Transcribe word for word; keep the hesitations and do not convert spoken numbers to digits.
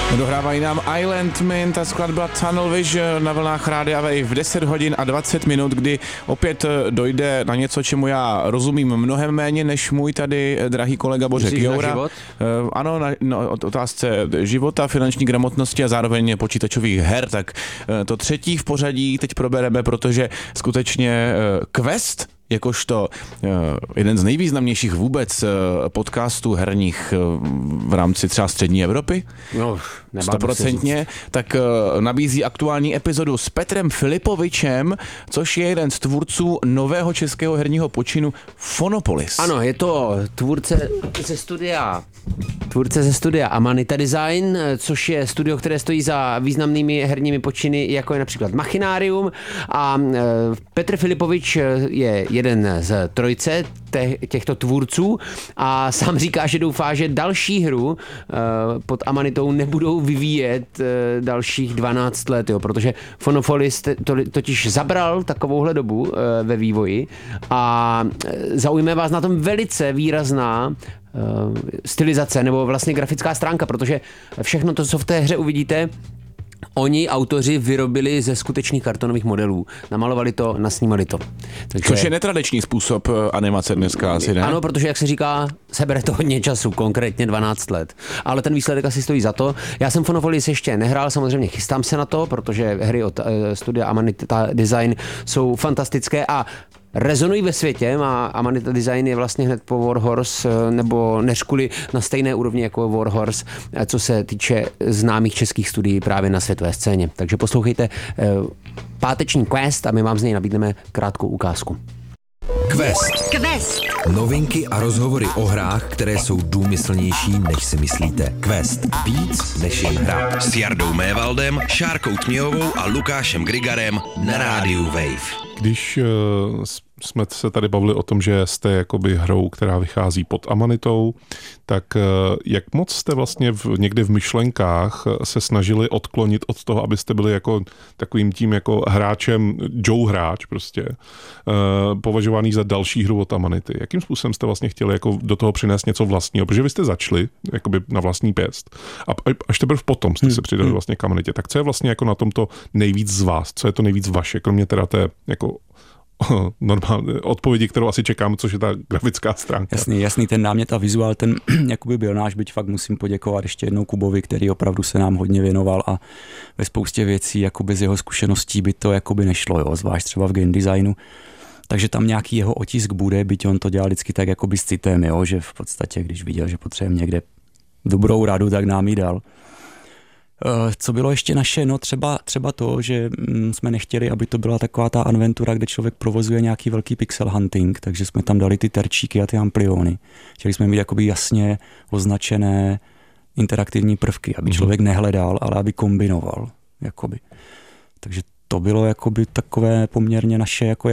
Dohrávají nám Island Man, ta skladba Tunnel Vision na vlnách Rádia Wave v deset hodin a dvacet minut, kdy opět dojde na něco, čemu já rozumím mnohem méně než můj tady drahý kolega Bořek Joura. Uh, ano, na, na otázce života, finanční gramotnosti a zároveň počítačových her, tak uh, to třetí v pořadí teď probereme, protože skutečně uh, Quest, jakožto jeden z nejvýznamnějších vůbec podcastů herních v rámci třeba střední Evropy, no, stoprocentně, tak nabízí aktuální epizodu s Petrem Filipovičem, což je jeden z tvůrců nového českého herního počinu Phonopolis. Ano, je to tvůrce ze studia tvůrce ze studia Amanita Design, což je studio, které stojí za významnými herními počiny, jako je například Machinarium, a Petr Filipovič je jeden z trojce těchto tvůrců a sám říká, že doufá, že další hru pod Amanitou nebudou vyvíjet dalších dvanáct let, jo, protože Phonopolis totiž zabral takovouhle dobu ve vývoji a zaujme vás na tom velice výrazná stylizace nebo vlastně grafická stránka, protože všechno to, co v té hře uvidíte, oni, autoři, vyrobili ze skutečných kartonových modelů. Namalovali to, nasnímali to. Takže... Což je netradiční způsob animace dneska asi, ne? Ano, protože, jak se říká, sebere to hodně času, konkrétně dvanáct let. Ale ten výsledek asi stojí za to. Já jsem Phonopolis ještě nehrál, samozřejmě chystám se na to, protože hry od uh, studia Amanita Design jsou fantastické a rezonují ve světě. Má Amanita Design je vlastně hned po Warhorse, nebo neřkuli na stejné úrovni jako Warhorse, co se týče známých českých studií právě na světové scéně. Takže poslouchejte uh, páteční Quest a my vám z něj nabídneme krátkou ukázku. Quest. Quest. Novinky a rozhovory o hrách, které jsou důmyslnější, než si myslíte. Quest. Víc než jen hra. S Jardou Mévaldem, Šárkou Tměhovou a Lukášem Grigarem na rádiu Wave. Když uh, jsme se tady bavili o tom, že jste jakoby hrou, která vychází pod Amanitou, tak uh, jak moc jste vlastně v, někdy v myšlenkách se snažili odklonit od toho, abyste byli jako takovým tím jako hráčem, Joe hráč prostě, uh, považovaný za další hru od Amanity. Jakým způsobem jste vlastně chtěli jako do toho přinést něco vlastního? Protože vy jste začali jakoby na vlastní pěst a až teprve potom jste hmm. se přidali vlastně k Amanitě. Tak co je vlastně jako na tomto nejvíc z vás? Co je to nejvíc vaše? Kromě teda té jako normální odpovědi, kterou asi čekám, což je ta grafická stránka. Jasný, jasný, ten námět a vizuál, ten jakoby byl náš, byť fakt musím poděkovat ještě jednou Kubovi, který opravdu se nám hodně věnoval a ve spoustě věcí jakoby z jeho zkušeností by to jakoby nešlo, jo, zvlášť třeba v game designu. Takže tam nějaký jeho otisk bude, byť on to dělal vždycky tak jakoby s citem, jo, že v podstatě, když viděl, že potřebujeme někde dobrou radu, tak nám ji dal. Co bylo ještě naše? No třeba, třeba to, že jsme nechtěli, aby to byla taková ta adventura, kde člověk provozuje nějaký velký pixel hunting, takže jsme tam dali ty terčíky a ty ampliony. Chtěli jsme mít jakoby jasně označené interaktivní prvky, aby člověk nehledal, ale aby kombinoval. Jakoby. Takže to bylo jakoby takové poměrně naše jako